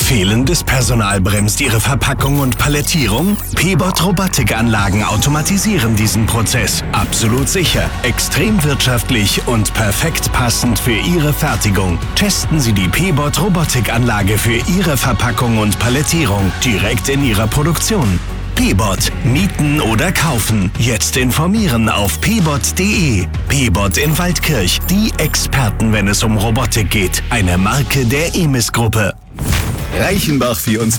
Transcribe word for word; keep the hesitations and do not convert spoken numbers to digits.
Fehlendes Personal bremst Ihre Verpackung und Palettierung? P-Bot Robotikanlagen automatisieren diesen Prozess. Absolut sicher, extrem wirtschaftlich und perfekt passend für Ihre Fertigung. Testen Sie die P-Bot Robotikanlage für Ihre Verpackung und Palettierung direkt in Ihrer Produktion. P-Bot. Mieten oder kaufen. Jetzt informieren auf p bot punkt de. P-Bot in Waldkirch. Die Experten, wenn es um Robotik geht. Eine Marke der Emis Gruppe. Reichenbach vierundzwanzig.